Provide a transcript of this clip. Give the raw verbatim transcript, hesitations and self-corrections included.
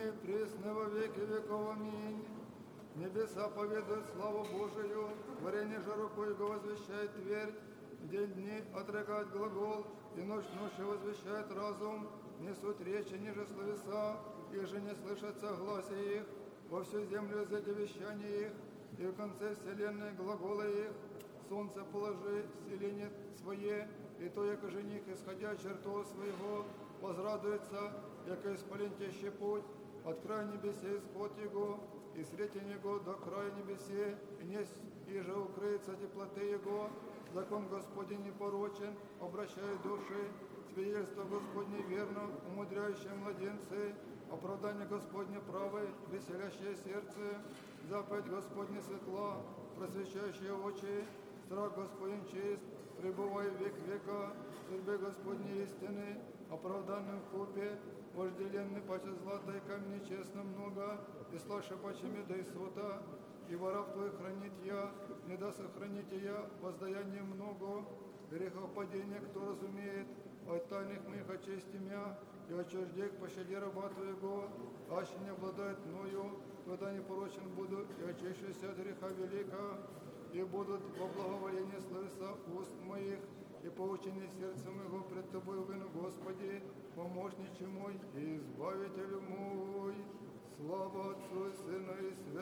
ныне и присно во веки веков. Аминь. Небеса поведают славу Божию, творение же рукой Его возвещает Тверь, день дни отрекает глагол, и ночь ночью возвещает разум, несут речи ниже словеса, и же не слышатся гласе их, во всю землю изыди вещание их, и в конце вселенной глаголы их, солнце положи селение свое, и то, яко жених, исходя черту своего, возрадуется, яко исполентящий путь, от края небесе исход его, и сретень его до края небесе, и несть иже укрыется теплоты его, закон Господень непорочен, обращает души, свидетельство Господне верно, умудряющее младенцы, оправдание Господне правое, веселящее сердце, заповедь Господне светла, просвещающие очи, страх Господень чист, пребывай век века, судьбы Господней истины, оправданным в купе, вожделенный паче злата и камни честно много, и слаще паче меда и сота, и воров твой хранит я, не да сохраните я, воздаяние много, грехопадение кто разумеет, от тайных моих очисти мя, и отчуждей к пощаде раба твоего, аще не обладает мною, тогда непорочен буду, и очищуся от греха велика, и будут во благоволении словеса уст моих, и поучение сердца моего пред тобой вину, Господи, помощниче мой и избавитель мой. Слава Отцу и Сыну и Святому.